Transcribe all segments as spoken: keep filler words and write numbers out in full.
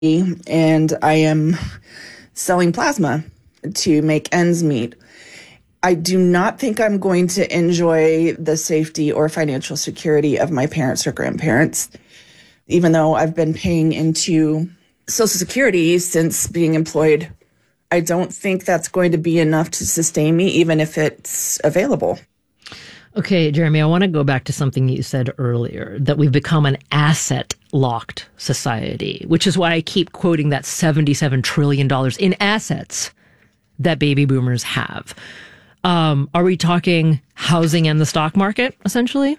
and I am selling plasma to make ends meet. I do not think I'm going to enjoy the safety or financial security of my parents or grandparents, even though I've been paying into Social Security since being employed. I don't think that's going to be enough to sustain me, even if it's available. Okay, Jeremy, I want to go back to something you said earlier, that we've become an asset-locked society, which is why I keep quoting that seventy-seven trillion dollars in assets that baby boomers have. Um, are we talking housing and the stock market, essentially?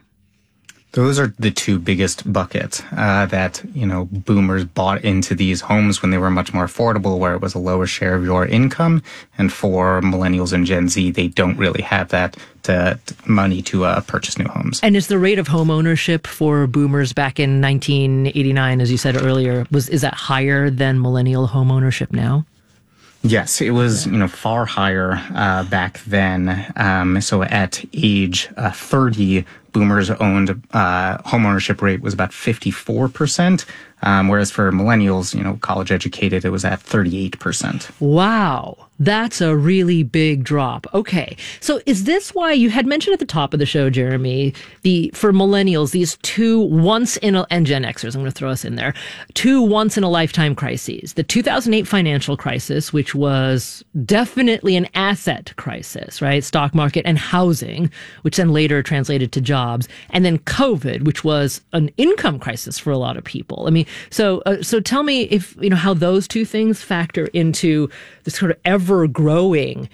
Those are the two biggest buckets uh, that, you know, boomers bought into these homes when they were much more affordable, where it was a lower share of your income. And for millennials and Gen Z, they don't really have that to, to money to uh, purchase new homes. And is the rate of home ownership for boomers back in nineteen eighty-nine, as you said earlier, was is that higher than millennial home ownership now? Yes, it was, you know, far higher uh, back then. Um, so at age uh, thirty, boomers owned uh, home ownership rate was about fifty-four percent, um, whereas for millennials, you know, college educated, it was at thirty-eight percent. Wow. That's a really big drop. Okay. So is this why you had mentioned at the top of the show, Jeremy, the, for millennials, these two once in a, and Gen Xers, I'm going to throw us in there, two once in a lifetime crises, the two thousand eight financial crisis, which was definitely an asset crisis, right? Stock market and housing, which then later translated to jobs, and then COVID, which was an income crisis for a lot of people. I mean, so, uh, so tell me if, you know, how those two things factor into the sort of ever growing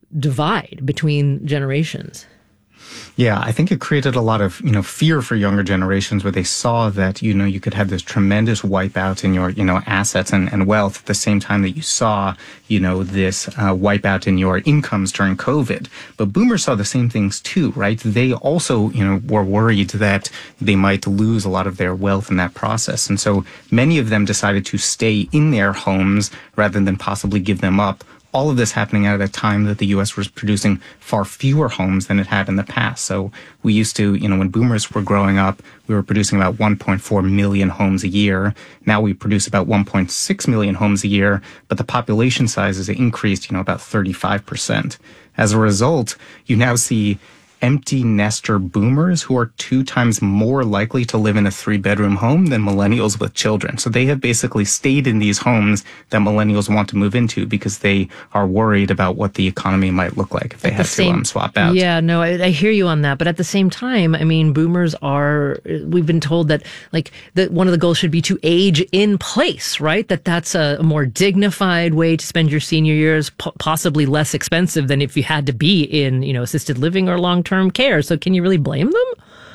divide between generations. Yeah, I think it created a lot of, you know, fear for younger generations, where they saw that, you know, you could have this tremendous wipeout in your, you know, assets and, and wealth at the same time that you saw, you know, this uh, wipeout in your incomes during COVID. But boomers saw the same things too, right? They also, you know, were worried that they might lose a lot of their wealth in that process. And so many of them decided to stay in their homes rather than possibly give them up. All of this happening at a time that the U S was producing far fewer homes than it had in the past. So we used to, you know, when boomers were growing up, we were producing about one point four million homes a year. Now we produce about one point six million homes a year, but the population size has increased, you know, about thirty-five percent. As a result, you now see empty nester boomers who are two times more likely to live in a three-bedroom home than millennials with children. So they have basically stayed in these homes that millennials want to move into because they are worried about what the economy might look like if they had to um, swap out. Yeah, no, I, I hear you on that. But at the same time, I mean, boomers are, we've been told that, like, that one of the goals should be to age in place, right? That that's a, a more dignified way to spend your senior years, po- possibly less expensive than if you had to be in, you know, assisted living or long-term term care. So can you really blame them?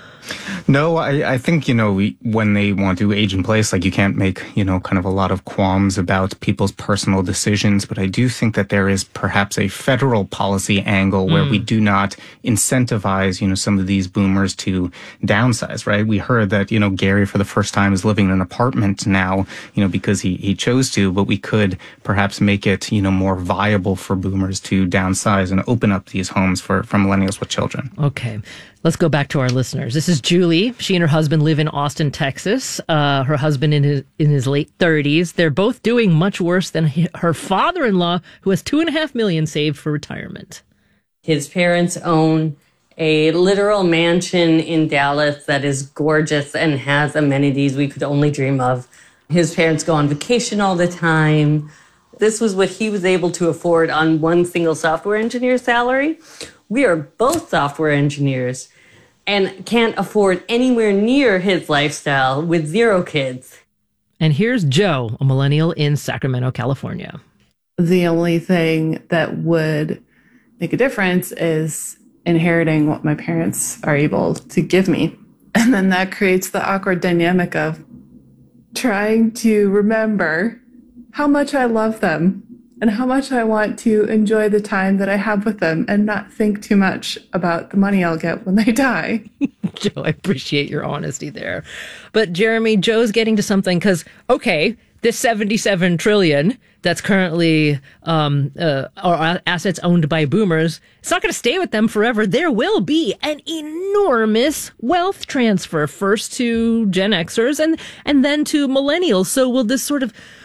No, I, I think, you know, we, when they want to age in place, like, you can't make, you know, kind of a lot of qualms about people's personal decisions. But I do think that there is perhaps a federal policy angle where mm. we do not incentivize, you know, some of these boomers to downsize, right? We heard that, you know, Gary for the first time is living in an apartment now, you know, because he, he chose to, but we could perhaps make it, you know, more viable for boomers to downsize and open up these homes for, for millennials with children. Okay. Let's go back to our listeners. This is Julie. She and her husband live in Austin, Texas. Uh, her husband in his in his late thirties. They're both doing much worse than he, her father-in-law, who has two and a half million saved for retirement. His parents own a literal mansion in Dallas that is gorgeous and has amenities we could only dream of. His parents go on vacation all the time. This was what he was able to afford on one single software engineer salary. We are both software engineers and can't afford anywhere near his lifestyle with zero kids. And here's Joe, a millennial in Sacramento, California. The only thing that would make a difference is inheriting what my parents are able to give me. And then that creates the awkward dynamic of trying to remember how much I love them and how much I want to enjoy the time that I have with them and not think too much about the money I'll get when they die. Joe, I appreciate your honesty there. But Jeremy, Joe's getting to something because, okay, this seventy-seven trillion that's currently um, uh, are assets owned by boomers, it's not going to stay with them forever. There will be an enormous wealth transfer, first to Gen Xers and, and then to millennials. So will this sort of